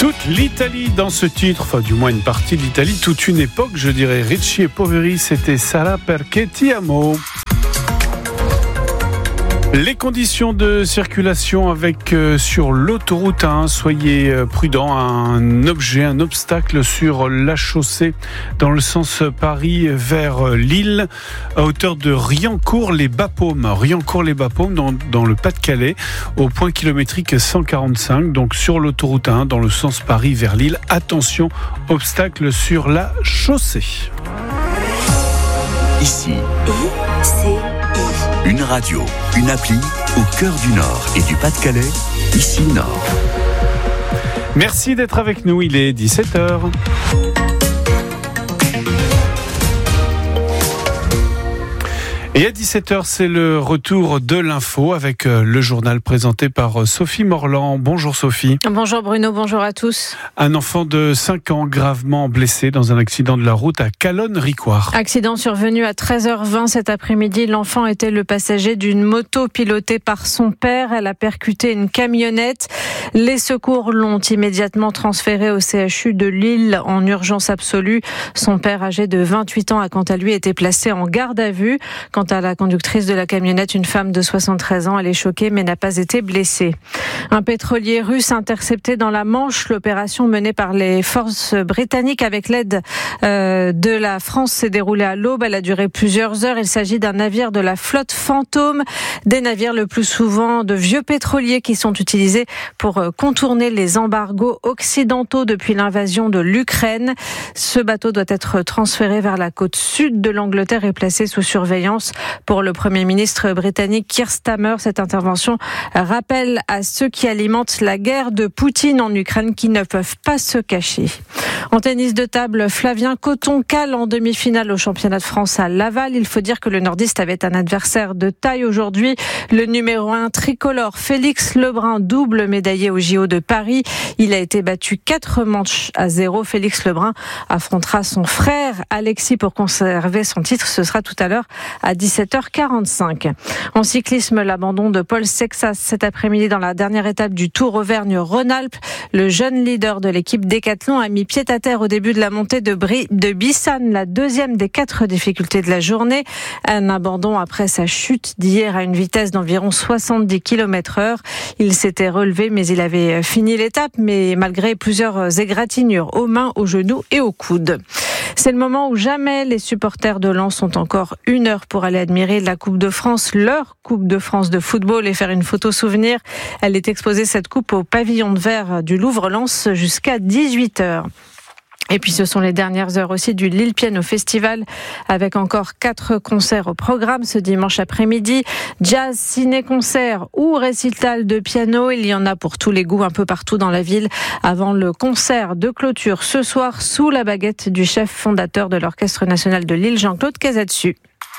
Toute l'Italie dans ce titre, enfin du moins une partie de l'Italie, toute une époque, je dirais. Ricci et Poveri, c'était Sarà perché ti amo. Les conditions de circulation avec sur l'autoroute 1, soyez prudents, un obstacle sur la chaussée dans le sens Paris vers Lille, à hauteur de Riancourt-les-Bapaumes. Riancourt-les-Bapaumes dans le Pas-de-Calais, au point kilométrique 145, donc sur l'autoroute 1 dans le sens Paris vers Lille. Attention, obstacle sur la chaussée. Ici, une radio, une appli au cœur du Nord et du Pas-de-Calais, ici Nord. Merci d'être avec nous, il est 17h. Et à 17h, c'est le retour de l'info avec le journal présenté par Sophie Morland. Bonjour Sophie. Bonjour Bruno, bonjour à tous. Un enfant de 5 ans gravement blessé dans un accident de la route à Calonne-Ricoire. Accident survenu à 13h20 cet après-midi. L'enfant était le passager d'une moto pilotée par son père. Elle a percuté une camionnette. Les secours l'ont immédiatement transféré au CHU de Lille en urgence absolue. Son père, âgé de 28 ans, a quant à lui été placé en garde à vue. Quant à la conductrice de la camionnette, une femme de 73 ans, elle est choquée mais n'a pas été blessée. Un pétrolier russe intercepté dans la Manche. L'opération menée par les forces britanniques avec l'aide de la France s'est déroulée à l'aube. Elle a duré plusieurs heures. Il s'agit d'un navire de la flotte Fantôme, des navires le plus souvent de vieux pétroliers qui sont utilisés pour contourner les embargos occidentaux depuis l'invasion de l'Ukraine. Ce bateau doit être transféré vers la côte sud de l'Angleterre et placé sous surveillance. Pour le Premier ministre britannique Keir Starmer, cette intervention rappelle à ceux qui alimentent la guerre de Poutine en Ukraine qui ne peuvent pas se cacher. En tennis de table, Flavien Coton cale en demi-finale au championnat de France à Laval. Il faut dire que le nordiste avait un adversaire de taille aujourd'hui. Le numéro 1 tricolore Félix Lebrun, double médaillé au JO de Paris. Il a été battu 4-0. Félix Lebrun affrontera son frère Alexis pour conserver son titre. Ce sera tout à l'heure à 17h45. En cyclisme, l'abandon de Paul Sexas cet après-midi dans la dernière étape du Tour Auvergne-Rhône-Alpes. Le jeune leader de l'équipe Décathlon a mis pied à terre au début de la montée de Bissane, la deuxième des 4 difficultés de la journée. Un abandon après sa chute d'hier à une vitesse d'environ 70 km/h. Il s'était relevé mais il avait fini l'étape, mais malgré plusieurs égratignures aux mains, aux genoux et aux coudes. C'est le moment où jamais les supporters de Lens ont encore 1 heure pour aller admirer la Coupe de France, leur Coupe de France de football, et faire une photo souvenir. Elle est exposée, cette coupe, au pavillon de verre du Louvre-Lens jusqu'à 18h. Et puis ce sont les dernières heures aussi du Lille Piano Festival avec encore 4 concerts au programme ce dimanche après-midi. Jazz, ciné-concert ou récital de piano. Il y en a pour tous les goûts un peu partout dans la ville avant le concert de clôture ce soir sous la baguette du chef fondateur de l'Orchestre national de Lille, Jean-Claude Casatsu.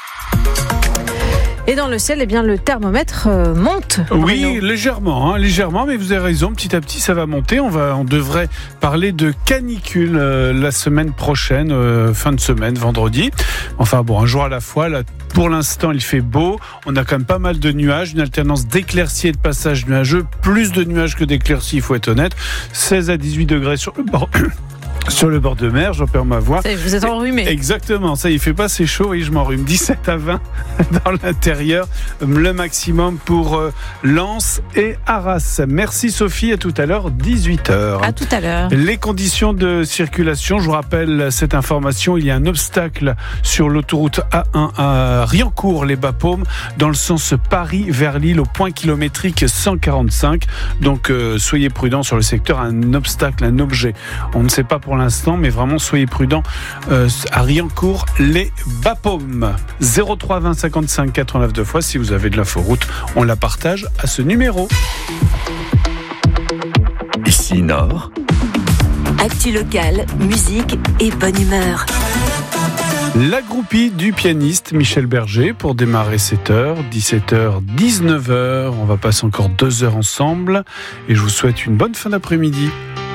Et dans le ciel, eh bien, le thermomètre monte. Oui, légèrement, mais vous avez raison, petit à petit ça va monter. On devrait parler de canicule la semaine prochaine, fin de semaine, vendredi. Enfin bon, un jour à la fois. Là, pour l'instant, il fait beau. On a quand même pas mal de nuages, une alternance d'éclaircies et de passages nuageux. Plus de nuages que d'éclaircies, il faut être honnête. 16 à 18 degrés sur le bord. Sur le bord de mer, j'en perds ma voix. Vous êtes enrhumé. Exactement, ça il fait pas assez chaud et je m'enrhume. 17 à 20 dans l'intérieur, le maximum pour Lens et Arras. Merci Sophie, à tout à l'heure, 18h. À tout à l'heure. Les conditions de circulation, je vous rappelle cette information, il y a un obstacle sur l'autoroute A1 à Riancourt-les-Bapaumes dans le sens Paris vers Lille au point kilométrique 145. Donc soyez prudents sur le secteur, un obstacle, un objet. On ne sait pas pour l'instant, mais vraiment soyez prudents à Riancourt les Bapaumes. 03 20 55 89 2 fois. Si vous avez de l'inforoute, on la partage à ce numéro. Ici Nord. Actu locale, musique et bonne humeur. La groupie du pianiste Michel Berger pour démarrer 7h, 17h, 19h. On va passer encore 2 heures ensemble et je vous souhaite une bonne fin d'après-midi.